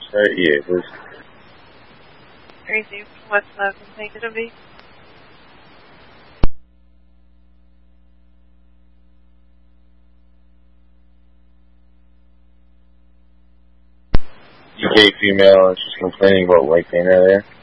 Start EA, please. Received. What's the complaint going to be? UK female, she's complaining about white paint earlier.